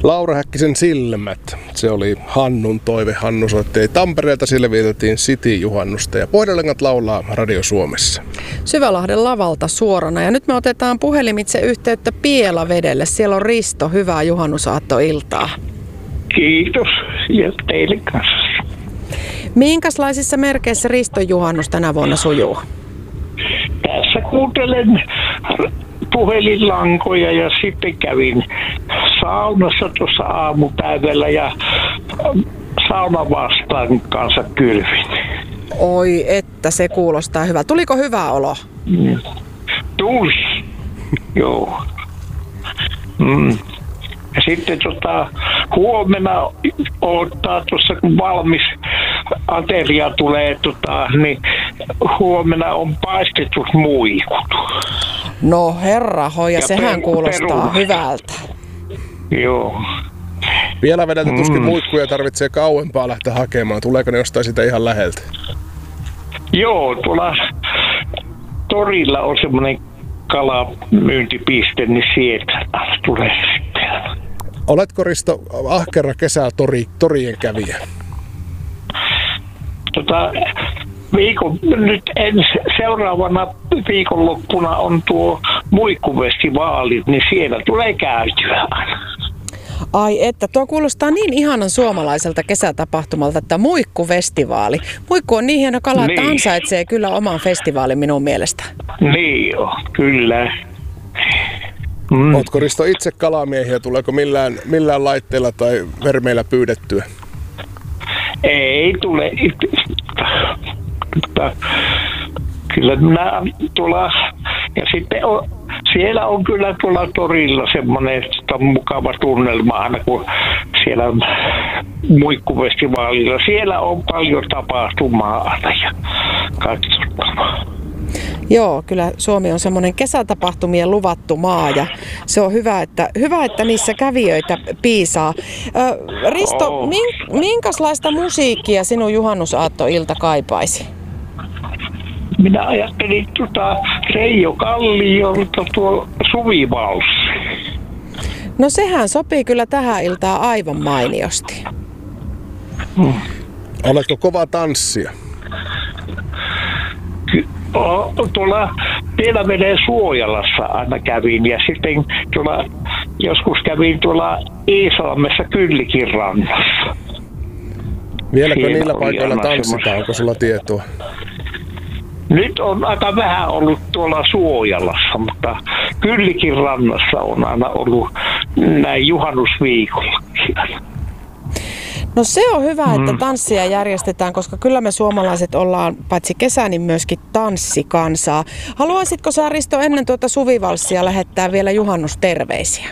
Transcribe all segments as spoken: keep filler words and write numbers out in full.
Laura Häkkisen Silmät. Se oli Hannun toive. Hannu soitti Tampereelta, sille vietettiin City-juhannusta ja Pohjolangat laulaa Radio Suomessa. Syvälahden lavalta suorana ja nyt me otetaan puhelimitse yhteyttä Pielavedelle. Siellä on Risto, hyvää juhannusaattoiltaa. Kiitos ja teille kanssa. Minkälaisissa merkeissä Riston juhannus tänä vuonna sujuu? Tässä kuuntelen puhelinlankoja ja sitten kävin saunassa tuossa aamupäivällä ja sauna vastaan kanssa kylvin. Oi, että se kuulostaa hyvä. Tuliko hyvä olo? Mm. Tuli, joo. Mm. Ja sitten tota, huomenna odottaa tuossa, kun valmis ateria tulee, tota, niin huomenna on paistetut muikut. No herra hoja, sehän peru, kuulostaa peru. hyvältä. Joo. Vielä vedeltä tuskin Mm. muikkuja tarvitsee kauempaa lähteä hakemaan. Tuleeko ne jostain sitä ihan läheltä? Joo, tuolla torilla on semmoinen kalamyyntipiste, niin sieltä tulee sitten. Oletko, Risto, ahkera kesällä tori, torien kävijä? Tota, viikon, nyt ens, seuraavana viikonloppuna on tuo muikkufestivaali, niin siellä tulee käytyä aina. Ai että, tuo kuulostaa niin ihanan suomalaiselta kesätapahtumalta, että muikkufestivaali. Muikku on niin hieno kala, että Niin. ansaitsee kyllä oman festivaalin minun mielestä. Niin joo, kyllä. Mm. Ootko, Risto, itse kalamiehiä? Tuleeko millään, millään laitteilla tai vermeillä pyydettyä? Ei tule. Mutta kyllä minä tuolla, ja sitten on, siellä on kyllä tuolla torilla semmoinen mukava tunnelma aina, kun siellä on muikkufestivaalilla. Siellä on paljon tapahtumaa aina ja katsottavaa. Joo, kyllä Suomi on semmoinen kesätapahtumien luvattu maa ja se on hyvä, että, hyvä, että niissä kävijöitä piisaa. Ö, Risto, Oh. min, minkälaista musiikkia sinun juhannusaattoilta kaipaisi? Minä ajattelin tuota Reijo Kalliolta tuo Suvivalssi. No sehän sopii kyllä tähän iltaan aivan mainiosti. Hmm. Oletko kova tanssia? Ky- o- Tuolla Pielavedellä Suojalassa aina kävin ja sitten tuolla, joskus kävin tuolla Iisalmessa Kyllikin rannassa. Vieläkö Siellä niillä oli paikoilla aina tanssitaan? semmoista. Onko sulla tietoa? Nyt on aika vähän ollut tuolla Suojalassa, mutta Kyllikin rannassa on aina ollut näin juhannusviikollakin. No se on hyvä, että tanssia järjestetään, koska kyllä me suomalaiset ollaan paitsi kesä, niin myöskin tanssikansaa. Haluaisitko sä, Risto, ennen tuota suvivalssia lähettää vielä juhannusterveisiä?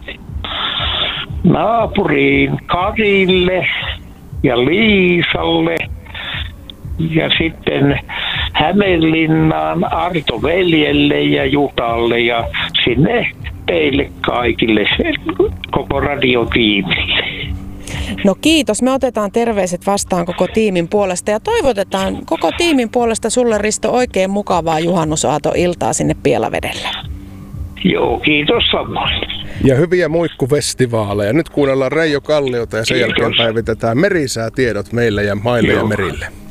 Naapuriin Karille ja Liisalle ja sitten Hämeenlinnaan Arto veljelle ja Jutalle ja sinne teille kaikille, koko radiotiimille. No kiitos, me otetaan terveiset vastaan koko tiimin puolesta ja toivotetaan koko tiimin puolesta sulle, Risto, oikein mukavaa juhannusaaton-iltaa sinne Pielavedelle. Joo, kiitos samoin. Ja hyviä muikkufestivaaleja. Nyt kuunnellaan Reijo Kalliota ja sen Kiitos. jälkeen päivitetään merisäätiedot meille ja maille Joo. ja merille.